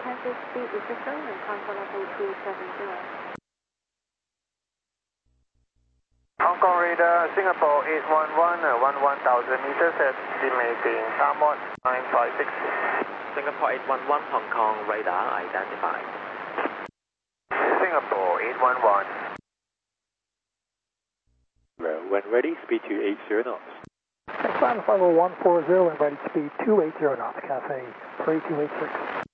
Kansas speed is return and control level 270. Hong Kong radar, Singapore 811, 11,000 meters, estimating Tamot 956. Singapore 811, Hong Kong radar identified. Singapore 811. When ready, speed to 80 knots. X-Line 50140 and ready speed 280 knots, Cathay 3286.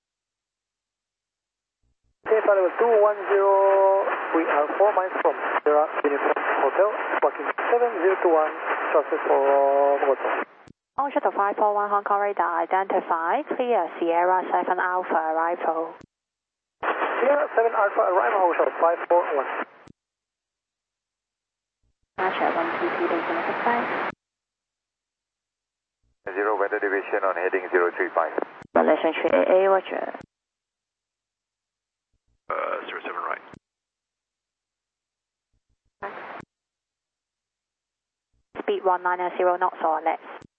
K-Flight level 210, we are 4 miles from Sierra Uniform Hotel, walking 7021, traffic for Hotel. On shuttle 541 Hong Kong radar identified, clear Sierra 7 Alpha arrival. Sierra 7 Alpha arrival, shuttle 541. Roger, 122 days in effect. 0 weather division on heading 035. Malaysian 3AA, roger. 07 right. Speed 190 knots or less.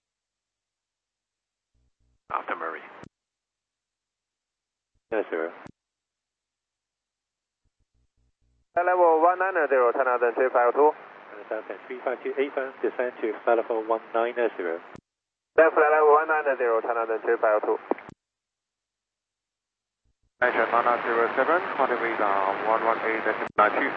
After Murray. Yes, sir. Level 190, 10,352. 352 descend to flight level 190. Left level 190, 10,352. Measure 907, contact radar 118.92.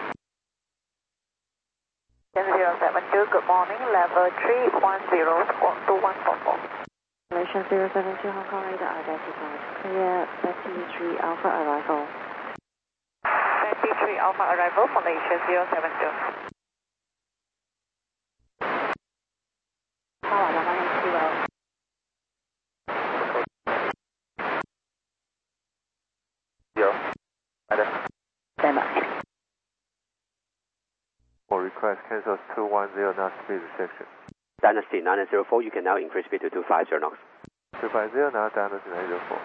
10072, good morning, level 310, squawk 2144. Malaysian 072 Hong Kong radar identified, clear 33 Alpha arrival. 33 Alpha arrival, Malaysia 072. Tower 180. Stand by. For request cancels 210 knot speed restriction. Dynasty 904, you can now increase speed to 250 knots. 250 now Dynasty 904.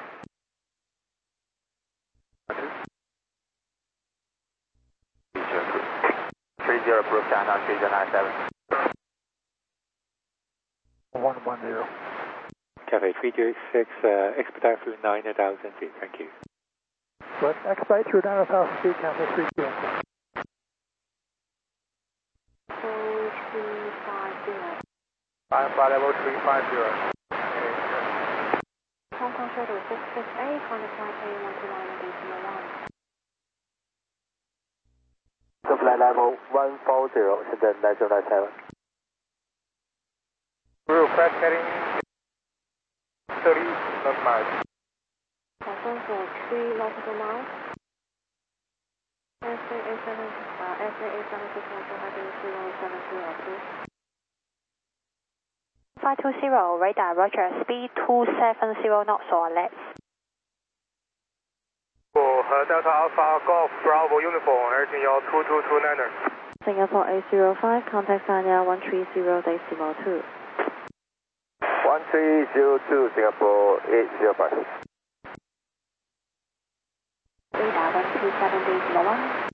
30 approved, China 3097. 110. Cathay 326, expedite through 9,000 feet, thank you. Let's expedite through 9,000 feet, Cathay 326. 350. Alpha level 350. Hong Kong shuttle 668, contact flight A129.1. So flight level 140, Shenzhen 997. Request heading 30 knot miles. Confirm for 3 nautical miles. SA876 heading 520, radar roger, speed 270 knots or less. Delta Alpha Golf Bravo Uniform, Airteam 2229er. Singapore 805, contact Sanya 130.2. 1302, Singapore 805. Radar 127.1.